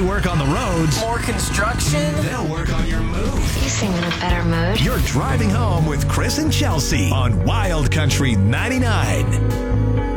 they work on the roads, More construction? they'll work on your mood. You seem in a better mood. You're driving home with Chris and Chelsea on Wild Country 99.